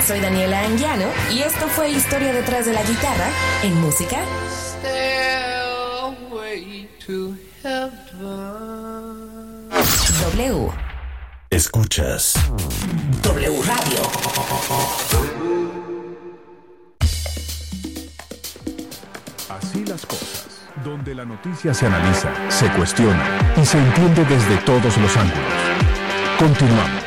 soy Daniela Anguiano y esto fue Historia detrás de la guitarra en música. Stairway to Heaven. W. Escuchas W Radio. Así las cosas, donde la noticia se analiza, se cuestiona y se entiende desde todos los ángulos. Continuamos.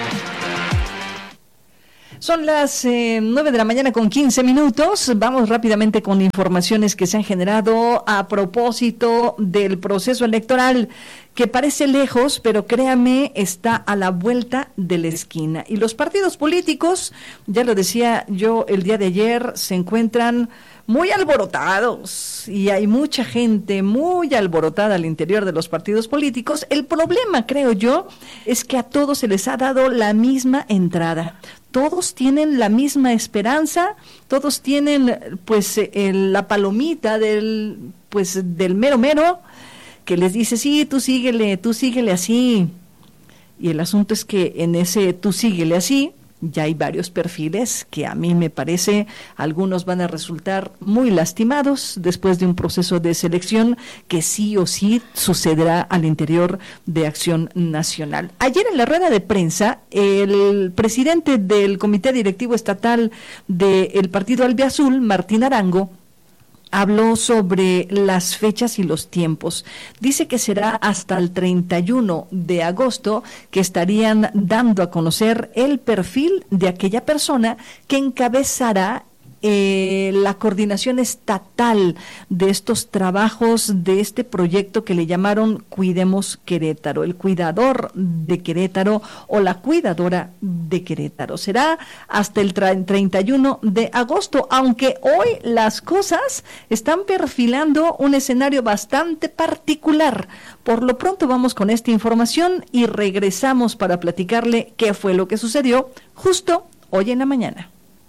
Son las 9 de la mañana con 15 minutos. Vamos rápidamente con informaciones que se han generado a propósito del proceso electoral, que parece lejos, pero créame, está a la vuelta de la esquina. Y los partidos políticos, ya lo decía yo el día de ayer, se encuentran muy alborotados y hay mucha gente muy alborotada al interior de los partidos políticos. El problema, creo yo, es que a todos se les ha dado la misma entrada. Todos tienen la misma esperanza, todos tienen pues la palomita del mero mero que les dice, sí, tú síguele así. Y el asunto es que en ese tú síguele así ya hay varios perfiles que a mí me parece, algunos van a resultar muy lastimados después de un proceso de selección que sí o sí sucederá al interior de Acción Nacional. Ayer en la rueda de prensa, el presidente del Comité Directivo Estatal del Partido Albiazul, Martín Arango, habló sobre las fechas y los tiempos. Dice que será hasta el 31 de agosto que estarían dando a conocer el perfil de aquella persona que encabezará la coordinación estatal de estos trabajos, de este proyecto que le llamaron Cuidemos Querétaro, el cuidador de Querétaro o la cuidadora de Querétaro. Será hasta el 31 de agosto, aunque hoy las cosas están perfilando un escenario bastante particular. Por lo pronto vamos con esta información y regresamos para platicarle qué fue lo que sucedió justo hoy en la mañana.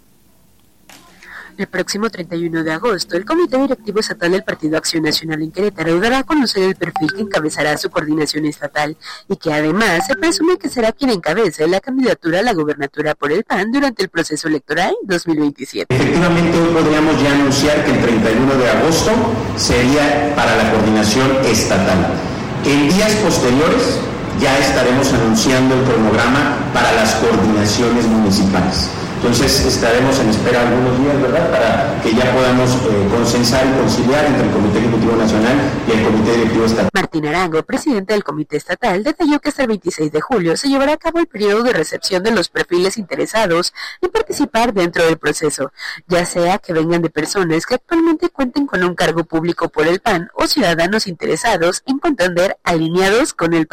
El próximo 31 de agosto, el Comité Directivo Estatal del Partido Acción Nacional en Querétaro dará a conocer el perfil que encabezará su coordinación estatal y que además se presume que será quien encabece la candidatura a la gobernatura por el PAN durante el proceso electoral 2027. Efectivamente, hoy podríamos ya anunciar que el 31 de agosto sería para la coordinación estatal. En días posteriores ya estaremos anunciando el cronograma para las coordinaciones municipales. Entonces estaremos en espera algunos días, ¿verdad?, para que ya podamos consensar y conciliar entre el Comité Ejecutivo Nacional y el Comité Directivo Estatal. Martín Arango, presidente del Comité Estatal, detalló que hasta el 26 de julio se llevará a cabo el periodo de recepción de los perfiles interesados en participar dentro del proceso, ya sea que vengan de personas que actualmente cuenten con un cargo público por el PAN o ciudadanos interesados en contender alineados con el PAN.